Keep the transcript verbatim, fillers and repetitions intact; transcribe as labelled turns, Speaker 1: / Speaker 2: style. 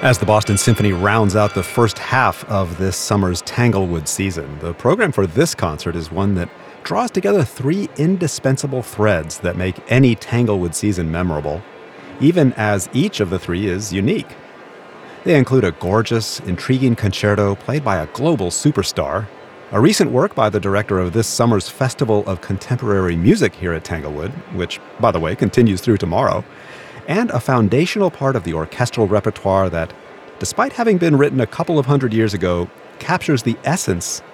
Speaker 1: As the Boston Symphony rounds out the first half of this summer's Tanglewood season, the program for this concert is one that draws together three indispensable threads that make any Tanglewood season memorable, even as each of the three is unique. They include a gorgeous, intriguing concerto played by a global superstar, a recent work by the director of this summer's Festival of Contemporary Music here at Tanglewood, which, by the way, continues through tomorrow, and a foundational part of the orchestral repertoire that, despite having been written a couple of hundred years ago, captures the essence